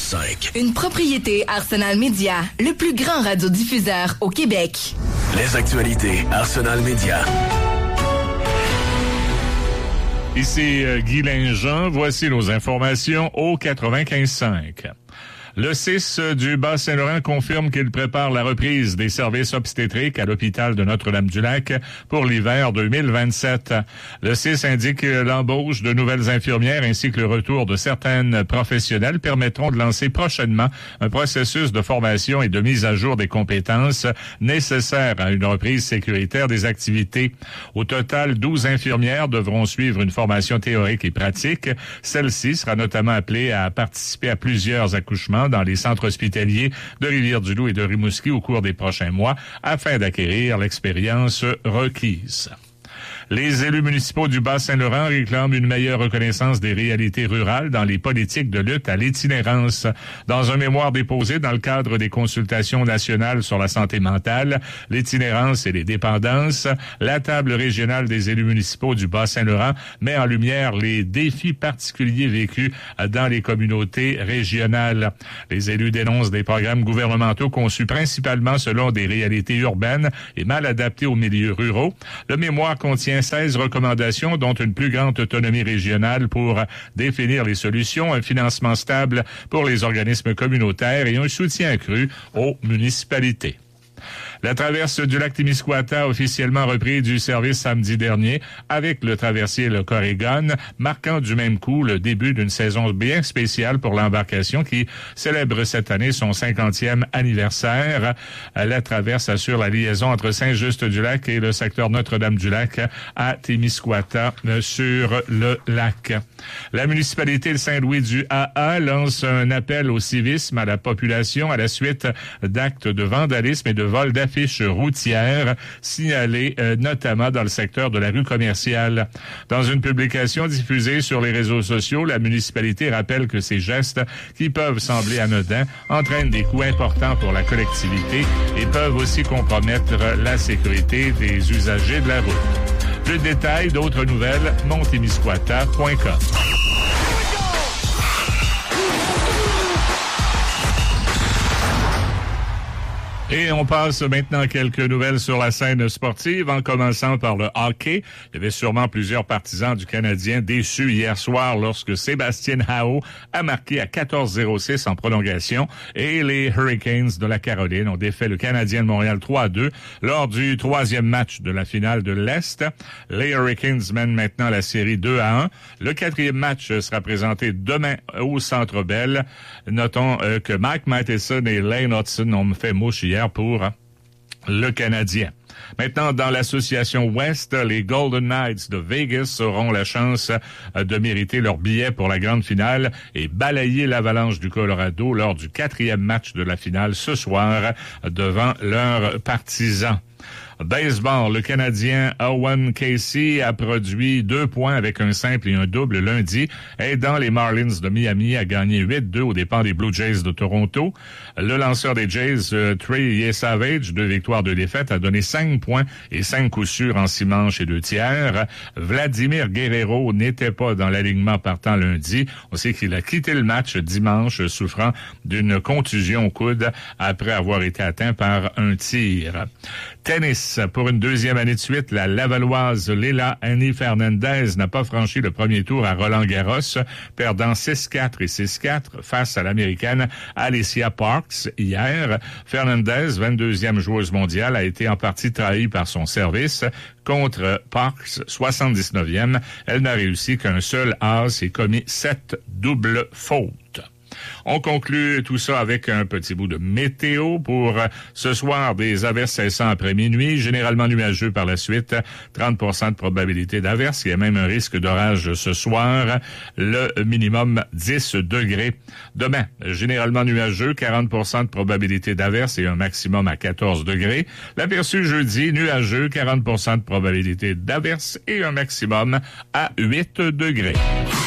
96.5. Une propriété Arsenal Media, le plus grand radiodiffuseur au Québec. Les actualités Arsenal Media. Ici Guy Linjean, voici nos informations au 95.5. Le CIS du Bas-Saint-Laurent confirme qu'il prépare la reprise des services obstétriques à l'hôpital de Notre-Dame-du-Lac pour l'hiver 2027. Le CIS indique que l'embauche de nouvelles infirmières ainsi que le retour de certaines professionnelles permettront de lancer prochainement un processus de formation et de mise à jour des compétences nécessaires à une reprise sécuritaire des activités. Au total, 12 infirmières devront suivre une formation théorique et pratique. Celle-ci sera notamment appelée à participer à plusieurs accouchements dans les centres hospitaliers de Rivière-du-Loup et de Rimouski au cours des prochains mois afin d'acquérir l'expérience requise. Les élus municipaux du Bas-Saint-Laurent réclament une meilleure reconnaissance des réalités rurales dans les politiques de lutte à l'itinérance. Dans un mémoire déposé dans le cadre des consultations nationales sur la santé mentale, l'itinérance et les dépendances, la table régionale des élus municipaux du Bas-Saint-Laurent met en lumière les défis particuliers vécus dans les communautés régionales. Les élus dénoncent des programmes gouvernementaux conçus principalement selon des réalités urbaines et mal adaptés aux milieux ruraux. Le mémoire contient 16 recommandations, dont une plus grande autonomie régionale pour définir les solutions, un financement stable pour les organismes communautaires et un soutien accru aux municipalités. La traverse du lac Témiscouata a officiellement repris du service samedi dernier avec le traversier le Corrigan, marquant du même coup le début d'une saison bien spéciale pour l'embarcation qui célèbre cette année son 50e anniversaire. La traverse assure la liaison entre Saint-Just-du-Lac et le secteur Notre-Dame-du-Lac à Témiscouata sur le lac. La municipalité de Saint-Louis du AA lance un appel au civisme à la population à la suite d'actes de vandalisme et de vol d'affiches routières signalées notamment dans le secteur de la rue commerciale. Dans une publication diffusée sur les réseaux sociaux, la municipalité rappelle que ces gestes, qui peuvent sembler anodins, entraînent des coûts importants pour la collectivité et peuvent aussi compromettre la sécurité des usagers de la route. Plus de détails, d'autres nouvelles, montemiscouata.com. Et on passe maintenant à quelques nouvelles sur la scène sportive, en commençant par le hockey. Il y avait sûrement plusieurs partisans du Canadien déçus hier soir lorsque Sébastien Aho a marqué à 14-06 en prolongation et les Hurricanes de la Caroline ont défait le Canadien de Montréal 3-2 lors du troisième match de la finale de l'Est. Les Hurricanes mènent maintenant la série 2-1. Le quatrième match sera présenté demain au Centre Bell. Notons que Mike Matheson et Lane Hudson ont fait mouche hier pour le Canadien. Maintenant, dans l'association Ouest, les Golden Knights de Vegas auront la chance de mériter leur billet pour la grande finale et balayer l'Avalanche du Colorado lors du quatrième match de la finale ce soir devant leurs partisans. Baseball, le Canadien Owen Casey a produit 2 points avec un simple et un double lundi, aidant les Marlins de Miami à gagner 8-2 aux dépens des Blue Jays de Toronto. Le lanceur des Jays, Trey Savage, 2 victoires, 2 défaites, a donné 5 points et 5 coups sûrs en 6 manches et 2 tiers. Vladimir Guerrero n'était pas dans l'alignement partant lundi. On sait qu'il a quitté le match dimanche, souffrant d'une contusion au coude après avoir été atteint par un tir. Tennis. Pour une deuxième année de suite, la Lavalloise Leila Annie Fernandez n'a pas franchi le premier tour à Roland-Garros, perdant 6-4 et 6-4 face à l'Américaine Alicia Parks hier. Fernandez, 22e joueuse mondiale, a été en partie trahie par son service. Contre Parks, 79e, elle n'a réussi qu'un seul as et commis 7 doubles fautes. On conclut tout ça avec un petit bout de météo pour ce soir. Des averses cessant après minuit, généralement nuageux par la suite, 30% de probabilité d'averse. Il y a même un risque d'orage ce soir. Le minimum 10 degrés. Demain, généralement nuageux, 40% de probabilité d'averse et un maximum à 14 degrés. L'aperçu jeudi, nuageux, 40% de probabilité d'averse et un maximum à 8 degrés.